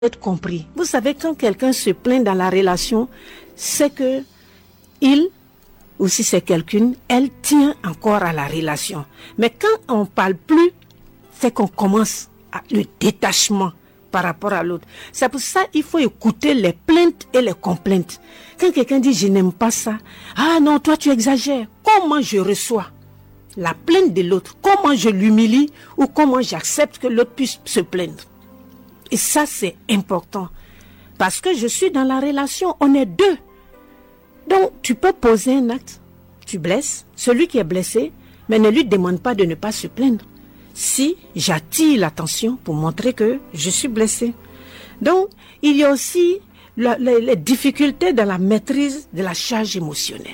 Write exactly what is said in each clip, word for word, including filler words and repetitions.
être compris. Vous savez, quand quelqu'un se plaint dans la relation, c'est que il, ou si c'est quelqu'un, elle tient encore à la relation. Mais quand on ne parle plus, c'est qu'on commence à le détachement par rapport à l'autre. C'est pour ça qu'il faut écouter les plaintes et les complaintes. Quand quelqu'un dit « je n'aime pas ça »,« ah non, toi tu exagères », comment je reçois la plainte de l'autre? Comment je l'humilie ou comment j'accepte que l'autre puisse se plaindre? Et ça, c'est important. Parce que je suis dans la relation, on est deux. Donc, tu peux poser un acte, tu blesses celui qui est blessé, mais ne lui demande pas de ne pas se plaindre. Si j'attire l'attention pour montrer que je suis blessé. Donc, il y a aussi la, la, les difficultés dans la maîtrise de la charge émotionnelle.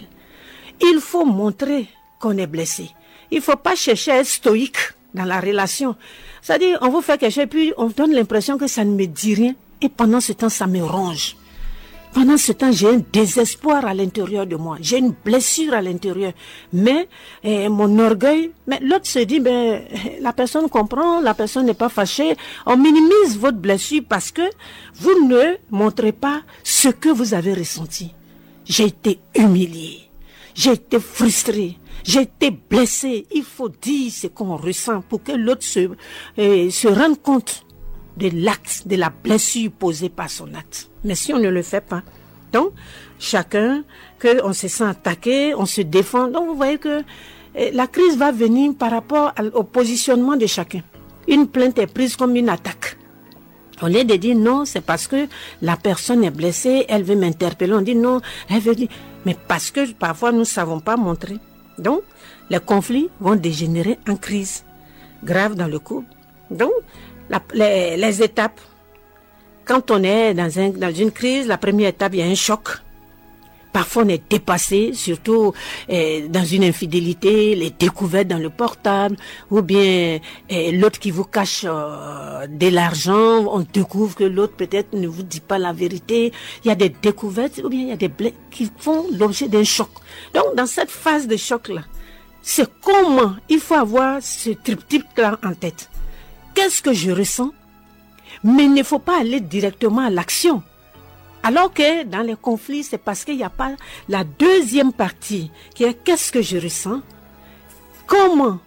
Il faut montrer qu'on est blessé. Il ne faut pas chercher à être stoïque dans la relation. C'est-à-dire, on vous fait quelque chose et puis on donne l'impression que ça ne me dit rien. Et pendant ce temps, ça me ronge. Pendant ce temps, j'ai un désespoir à l'intérieur de moi. J'ai une blessure à l'intérieur. Mais eh, mon orgueil, mais l'autre se dit, ben, la personne comprend, la personne n'est pas fâchée. On minimise votre blessure parce que vous ne montrez pas ce que vous avez ressenti. J'ai été humilié. J'ai été frustré. J'ai été blessé. Il faut dire ce qu'on ressent pour que l'autre se, eh, se rende compte de l'acte, de la blessure posée par son acte. Mais si on ne le fait pas, donc chacun, que on se sent attaqué, on se défend. Donc vous voyez que eh, la crise va venir par rapport à, au positionnement de chacun. Une plainte est prise comme une attaque. Au lieu de dire non, c'est parce que la personne est blessée, elle veut m'interpeller. On dit non, elle veut dire... Mais parce que parfois nous ne savons pas montrer. Donc, les conflits vont dégénérer en crise grave dans le couple. Donc, la, les, les étapes, quand on est dans, un, dans une crise, la première étape, il y a un choc. Parfois, on est dépassé, surtout eh, dans une infidélité, les découvertes dans le portable, ou bien eh, l'autre qui vous cache euh, de l'argent, on découvre que l'autre peut-être ne vous dit pas la vérité. Il y a des découvertes, ou bien il y a des blés qui font l'objet d'un choc. Donc, dans cette phase de choc-là, c'est comment il faut avoir ce triptyque-là en tête. Qu'est-ce que je ressens? Mais il ne faut pas aller directement à l'action. Alors que dans les conflits, c'est parce qu'il n'y a pas la deuxième partie qui est qu'est-ce que je ressens? Comment?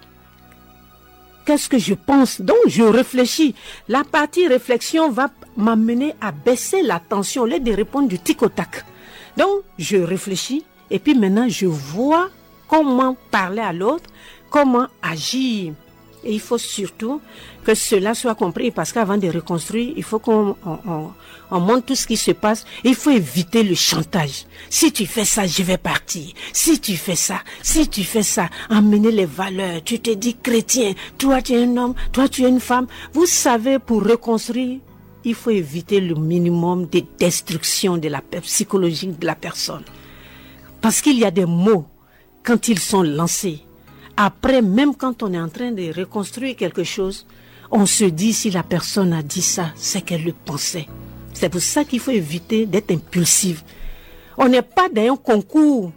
Qu'est-ce que je pense? Donc je réfléchis. La partie réflexion va m'amener à baisser la tension au lieu de répondre du tic au tac. Donc je réfléchis et puis maintenant je vois comment parler à l'autre, comment agir. Et il faut surtout que cela soit compris parce qu'avant de reconstruire, il faut qu'on on, on, on montre tout ce qui se passe. Il faut éviter le chantage. Si tu fais ça, je vais partir. Si tu fais ça, si tu fais ça, emmener les valeurs. Tu te dis chrétien, toi tu es un homme, toi tu es une femme. Vous savez, pour reconstruire, il faut éviter le minimum de destruction de la psychologique de la personne. Parce qu'il y a des mots, quand ils sont lancés, après, même quand on est en train de reconstruire quelque chose, on se dit si la personne a dit ça, c'est qu'elle le pensait. C'est pour ça qu'il faut éviter d'être impulsif. On n'est pas dans un concours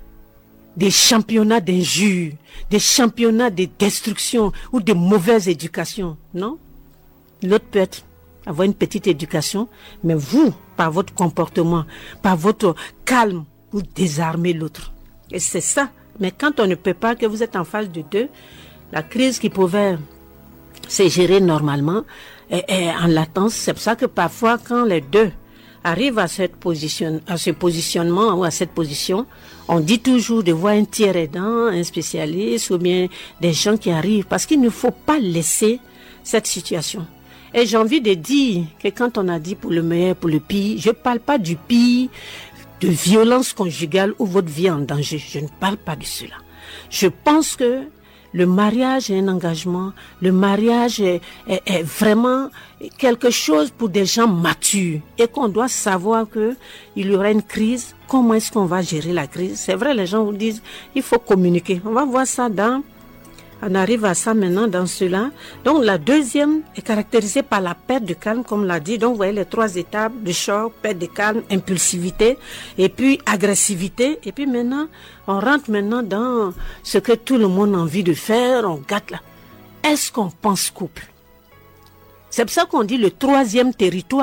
des championnats d'injures, des championnats de destruction ou de mauvaise éducation. Non? L'autre peut être, avoir une petite éducation, mais vous, par votre comportement, par votre calme, vous désarmez l'autre. Et c'est ça. Mais quand on ne peut pas, que vous êtes en phase de deux, la crise qui pouvait se gérer normalement est, est en latence. C'est pour ça que parfois, quand les deux arrivent à, cette position, à ce positionnement ou à cette position, on dit toujours de voir un tiers aidant, un spécialiste ou bien des gens qui arrivent. Parce qu'il ne faut pas laisser cette situation. Et j'ai envie de dire que quand on a dit pour le meilleur, pour le pire, je ne parle pas du pire, de violence conjugale ou votre vie en danger. Je ne parle pas de cela. Je pense que le mariage est un engagement. Le mariage est, est, est vraiment quelque chose pour des gens matures et qu'on doit savoir que il y aura une crise. Comment est-ce qu'on va gérer la crise? C'est vrai, les gens vous disent il faut communiquer. On va voir ça dans... On arrive à ça maintenant dans cela. Donc la deuxième est caractérisée par la perte de calme, comme l'a dit. Donc vous voyez les trois étapes de choc, perte de calme, impulsivité et puis agressivité. Et puis maintenant, on rentre maintenant dans ce que tout le monde a envie de faire. On gâte là. Est-ce qu'on pense couple? C'est pour ça qu'on dit le troisième territoire.